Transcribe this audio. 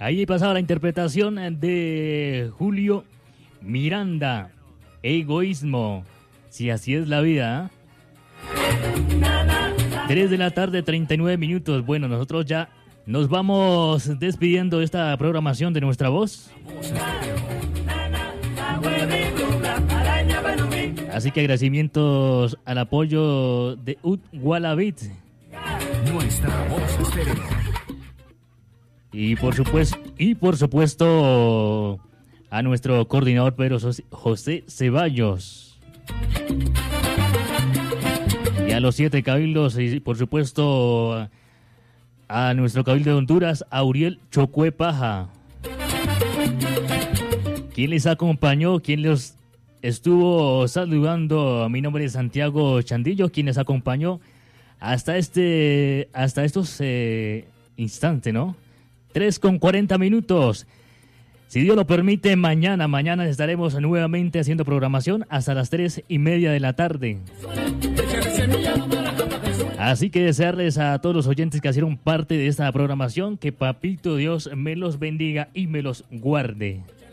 Ahí pasaba la interpretación de Julio Miranda, Egoísmo, si así es la vida, ¿eh? 3 de la tarde, 39 minutos. Bueno, nosotros ya nos vamos despidiendo de esta programación de Nuestra Voz. Así que agradecimientos al apoyo de Ud Walavit. Nuestra Voz Estéreo. Y por supuesto a nuestro coordinador Pedro José Ceballos. Y a los 7 cabildos y por supuesto a nuestro cabildo de Honduras, Auriel Chocue Paja. ¿Quién les acompañó? ¿Quién los estuvo saludando? Mi nombre es Santiago Chandillo, quien les acompañó hasta estos instantes, ¿no? 3:40 minutos. Si Dios lo permite, mañana estaremos nuevamente haciendo programación hasta las 3:30 de la tarde. Así que desearles a todos los oyentes que hicieron parte de esta programación que Papito Dios me los bendiga y me los guarde.